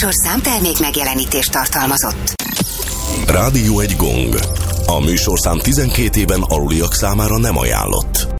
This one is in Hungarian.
műsorszám termék megjelenítést tartalmazott. Rádió egy gong. A műsorszám 12 éven aluliak számára nem ajánlott.